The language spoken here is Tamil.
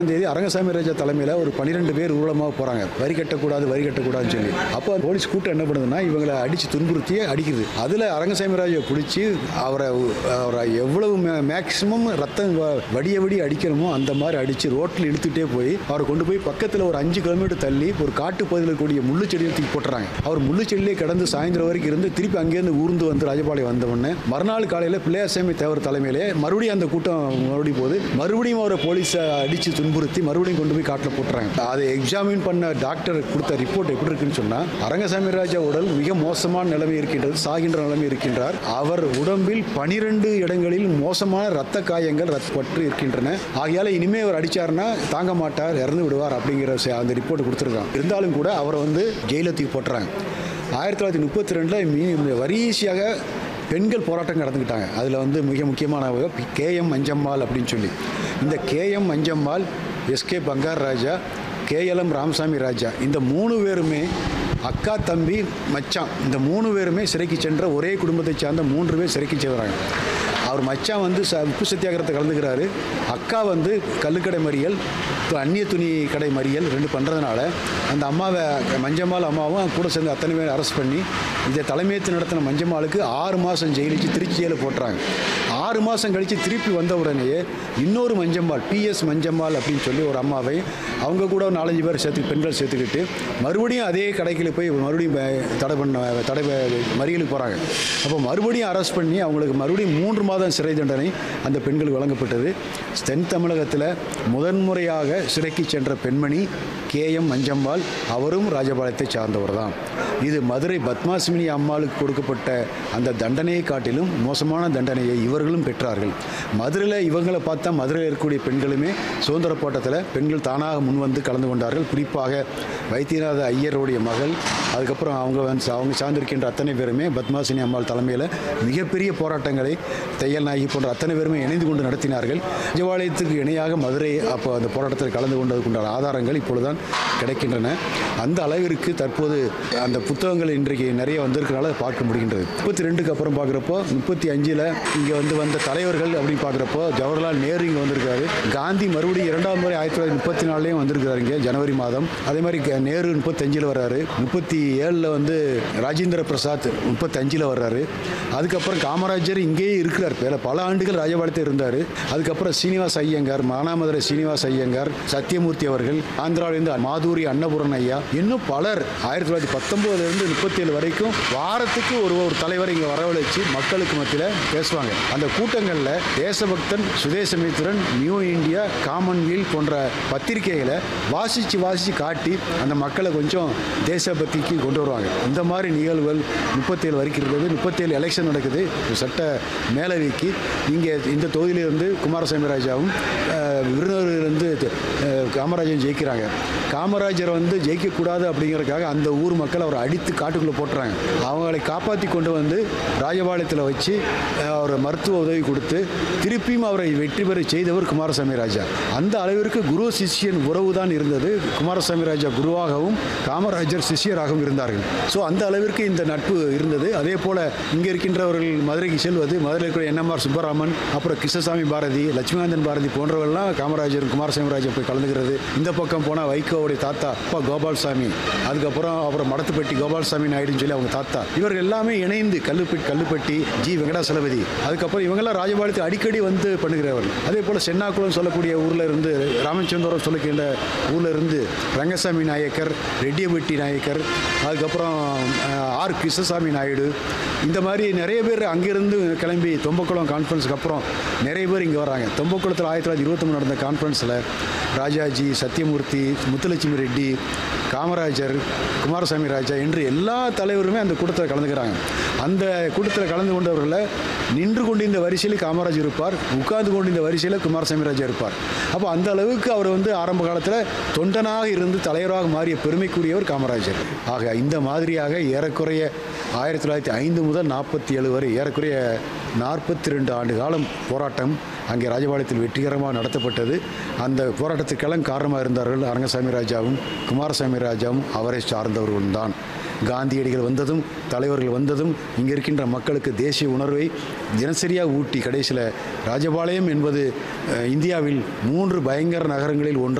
தேதி அரங்கசாமி ராஜா தலைமையில் ஒரு 12 பேர் ஊழமாக போகிறாங்க. வரி கட்டக்கூடாதுன்னு சொல்லி. அப்போ போலீஸ் கூட்டம் என்ன பண்ணுதுன்னா இவங்களை அடித்து துன்புறுத்தி அடிக்குது. அதில் அரங்கசாமி ராஜா பிடிச்சி அவரை எவ்வளவு மேக்சிமம் ரத்தம் வடி அடிக்கணுமோ அந்த மாதிரி அடித்து ரோட்டில் இழுத்துட்டே போய் அவரை கொண்டு போய் பக்கத்தில் ஒரு 5 கிலோமீட்டர் தள்ளி ஒரு காட்டு பகுதியில் கூடிய முள்ளு செடியை தூக்கி போட்டுறாங்க. அவர் முள்ளு செடியிலே கடந்து சாயந்தரம் வரைக்கும் இருந்து திருப்பி அங்கேருந்து ஊர்ந்து வந்து ராஜபாளையம் வந்தவுடனே மறுநாள் காலையில் பிள்ளையாசாமி தேவர் தலைமையிலே மறுபடியும் அந்த கூட்டம் போது மறுபடியும் அவரை போலீஸை அடித்து துன்புறுத்தி மறுபடியும் கொண்டு போய் காட்டில் போட்டுறாங்க. அதை எக்ஸாமின் பண்ண டாக்டர் கொடுத்த ரிப்போர்ட் எப்படி இருக்குன்னு சொன்னால் அரங்கசாமி ராஜா உடல் மிக மோசமான நிலைமை இருக்கின்றது, சாகின்ற நிலைமை இருக்கின்றார். அவர் உடம்பில் 12 இடங்களில் மோசமான ரத்த காயங்கள் பற்று இருக்கின்றன. ஆகையால இனிமே அவர் அடிச்சாருன்னா தாங்க மாட்டார், இறந்து விடுவார் அப்படிங்கிற அந்த ரிப்போர்ட் கொடுத்துருக்காங்க. இருந்தாலும் கூட அவரை வந்து ஜெயில தூக்கி போட்டுறாங்க. 1932 வரிசையாக பெண்கள் போராட்டம் நடந்துக்கிட்டாங்க. அதில் வந்து மிக முக்கியமானவங்க KM அஞ்சம்மாள் அப்படின்னு சொல்லி. இந்த KM அஞ்சம்மாள், SK பங்கார் ராஜா, KLM ராமசாமி ராஜா, இந்த 3 பேருமே அக்கா தம்பி மச்சான், இந்த 3 பேருமே சிறைக்கு சென்ற ஒரே குடும்பத்தை சார்ந்த 3 பேர் சிறைக்கு செல்கிறாங்க. அவர் மச்சான் வந்து உப்பு சத்தியாகிரத்தை கலந்துக்கிறாரு. அக்கா வந்து கல்லுக்கடை மறியல், அந்நிய துணி கடை மறியல் 2 பண்ணுறதுனால அந்த அம்மாவை மஞ்சம்மாள் அம்மாவும் கூட சேர்ந்து அத்தனை பேர் அரெஸ்ட் பண்ணி இதை தலைமையேற்று நடத்தின மஞ்சம்மாளுக்கு 6 மாதம் ஜெயிலிச்சு திருச்சி ஜெயிலில் போட்டுறாங்க. 6 மாதம் கழித்து திருப்பி வந்த உடனேயே இன்னொரு மஞ்சம்மாள், PS மஞ்சம்மாள் அப்படின்னு சொல்லி ஒரு அம்மாவை அவங்க கூட 4-5 பேர் பெண்கள் சேர்த்துக்கிட்டு மறுபடியும் அதே கடைக்கு போய் மறுபடியும் தடை மறியலுக்கு போகிறாங்க. அப்போ மறுபடியும் அரெஸ்ட் பண்ணி அவங்களுக்கு மறுபடியும் 3 மாதம் சிறை தண்டனை அந்த பெண்களுக்கு வழங்கப்பட்டது. தென் தமிழகத்தில் முதன்முறையாக சிறைக்கு சென்ற பெண்மணி KM மஞ்சம்மாள். அவரும் ராஜபாளையத்தை சார்ந்தவர் தான். இது மதுரை பத்மாசிமினி அம்மாளுக்கு கொடுக்கப்பட்ட அந்த தண்டனையை காட்டிலும் மோசமான தண்டனையை இவர்களும் பெற்றார்கள். மதுரையில் இவங்களை பார்த்தா மதுரையில் இருக்கக்கூடிய பெண்களுமே சுதந்திர போராட்டத்தில் பெண்கள் தானாக முன்வந்து கலந்து கொண்டார்கள். குறிப்பாக வைத்தியநாத ஐயருடைய மகள், அதுக்கப்புறம் அவங்க சார்ந்திருக்கின்ற அத்தனை பேருமே பத்மாசினி அம்மாள் தலைமையில் மிகப்பெரிய போராட்டங்களை தையல் நாயகி போன்ற அத்தனை பேருமே இணைந்து கொண்டு நடத்தினார்கள். ராஜபாளையத்துக்கு இணையாக மதுரை அப்போ அந்த போராட்டத்தில் கலந்து கொண்டதுக்குண்டான ஆதாரங்கள் இப்பொழுதுதான் கிடைக்கின்றன. அந்த அளவிற்கு தற்போது அந்த புத்தகங்கள் இன்றைக்கு நிறைய வந்திருக்கிறனால பார்க்க முடிகின்றது. 32க்கு அப்புறம் பார்க்குறப்போ 35ல் இங்கே வந்த தலைவர்கள் அப்படின்னு பார்க்குறப்போ ஜவஹர்லால் நேரு இங்கே வந்திருக்காரு. காந்தி மறுபடியும் 2வது முறை 1934 வந்திருக்கிறாரு இங்கே ஜனவரி மாதம். அதே மாதிரி நேரு 35ல் வர்றாரு. 37ல் ராஜேந்திர பிரசாத் 35ல் வர்றாரு. அதுக்கப்புறம் காமராஜர் இங்கேயே இருக்கிறார். பல ஆண்டுகள் ராஜபாளையத்தில் இருந்தார். அதுக்கப்புறம் சீனிவாச ஐயங்கார், மானாமதுரை சீனிவாச ஐயங்கார், சத்தியமூர்த்தி அவர்கள், ஆந்திராவிலிருந்து மாதூரி அன்னபூரண ஐயா, இன்னும் பலர் 1919லேருந்து 37 வரைக்கும் வாரத்துக்கு ஒரு தலைவர் இங்கே வரவழைச்சு மக்களுக்கு மத்தியில் பேசுவாங்க. அந்த கூட்டங்களில் தேசபக்தன், சுதேசமித்திரன், நியூ இந்தியா, காமன்வெல்த் போன்ற பத்திரிகைகளை வாசித்து காட்டி அந்த மக்களை கொஞ்சம் தேசபக்திக்கு கொண்டு வருவாங்க. இந்த மாதிரி நிகழ்வுகள் 37 வரைக்கும் இருக்குது. 37 எலெக்ஷன் நடக்குது. சட்ட மேலவைக்கு இங்கே இந்த தொகுதியிலிருந்து குமாரசாமி ராஜாவும் விருதுநகரிலிருந்து காமராஜரும் ஜெயிக்கிறாங்க. காமராஜர் ஜெயிக்கக்கூடாது அப்படிங்கிறதுக்காக அந்த ஊர் மக்கள் அவரை அடித்து காட்டுக்குள்ளே போட்டுறாங்க. அவங்களை காப்பாற்றி கொண்டு ராஜபாளையத்தில் வச்சு அவர் மருத்துவ உதவி கொடுத்து திருப்பியும் அவரை வெற்றி பெற செய்தவர் குமாரசாமி ராஜா. அந்த அளவிற்கு குரு சிஷ்யன் உறவு தான் இருந்தது. குமாரசாமி ராஜா குருவாகவும் காமராஜர் சிஷ்யராகவும் இருந்தார்கள். ஸோ அந்த அளவிற்கு இந்த நட்பு இருந்தது. அதே போல் இங்கே இருக்கின்றவர்கள் மதுரைக்கு செல்வது, மதுரையில் இருக்கிற NMR சுப்பராமன், அப்புறம் கிருஷ்ணசாமி பாரதி, லட்சுமிகாந்தன் பாரதி போன்றவர்கள்லாம் காமராஜர் குமாரசாமி ராஜா போய் கலந்துக்கிறது. இந்த பக்கம் போனால் வைகோவுடைய தாத்தா அப்பா கோபால்சாமி, அப்புறம் மடத்துப்பட்டி கோபால்சாமி நாயுடுன்னு சொல்லி அவங்க தாத்தா, இவர்கள் எல்லாமே இணைந்து கல்லுப்பட்டி ஜி வெங்கடாசலபதி, அதுக்கப்புறம் இவங்கெல்லாம் ராஜபாளையத்துக்கு அடிக்கடி பண்ணுகிறவர்கள். அதே போல் சென்னாக்குளம் சொல்லக்கூடிய ஊரில் இருந்து, ராமச்சந்திரம் சொல்லுகின்ற ஊரில் இருந்து ரங்கசாமி நாயக்கர், ரெட்டியப்பட்டி நாயக்கர், அதுக்கப்புறம் R கிருஷ்ணசாமி நாயுடு, இந்த மாதிரி நிறைய பேர் அங்கிருந்து கிளம்பி தொம்பக்குளம் கான்ஃபரன்ஸுக்கு அப்புறம் நிறைய பேர் இங்கே வராங்க. தொம்பக்குளத்தில் 1923 நடந்த கான்ஃபரன்ஸில் ராஜாஜி, சத்தியமூர்த்தி, முத்துலட்சுமி ரெட்டி, காமராஜர், குமாரசாமி ராஜா என்று எல்லா தலைவருமே அந்த கூட்டத்தில் கலந்துக்கிறாங்க. அந்த கூட்டத்தில் கலந்து கொண்டவர்களில் நின்று கொண்டிருந்த வரிசையில் காமராஜர் இருப்பார், உட்கார்ந்து கொண்டிருந்த வரிசையில் குமாரசாமி ராஜா இருப்பார். அப்போ அந்த அளவுக்கு அவர் ஆரம்ப காலத்தில் தொண்டனாக இருந்து தலைவராக மாறிய பெருமைக்குரியவர் காமராஜர். ஆக இந்த மாதிரியாக ஏறக்குறைய 1905 முதல் 47 வரை ஏறக்குறைய 42 ஆண்டு காலம் போராட்டம் அங்கே ராஜபாளையத்தில் வெற்றிகரமாக நடத்தப்பட்டது. அந்த போராட்டத்துக்கெல்லாம் காரணமாக இருந்தார்கள் அரங்கசாமி ராஜாவும் குமாரசாமி ராஜாவும் அவரை சார்ந்தவர்களும் தான். காந்தியடிகள் வந்ததும் தலைவர்கள் வந்ததும் இங்கே இருக்கின்ற மக்களுக்கு தேசிய உணர்வை தினசரியாக ஊட்டி கடைசியில் ராஜபாளையம் என்பது இந்தியாவில் 3 பயங்கர நகரங்களில் ஒன்று